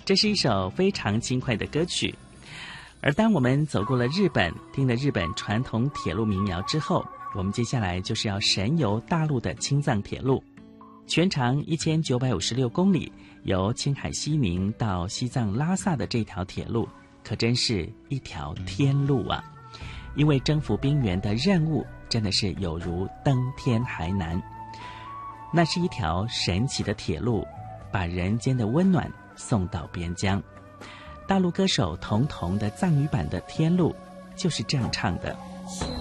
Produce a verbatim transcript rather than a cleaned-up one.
这是一首非常轻快的歌曲。而当我们走过了日本，听了日本传统铁路民谣之后，我们接下来就是要神游大陆的青藏铁路。全长一千九百五十六公里，由青海西宁到西藏拉萨的这条铁路，可真是一条天路啊！因为征服冰原的任务真的是有如登天还难。那是一条神奇的铁路，把人间的温暖送到边疆。大陆歌手童童的藏语版的《天路》就是这样唱的。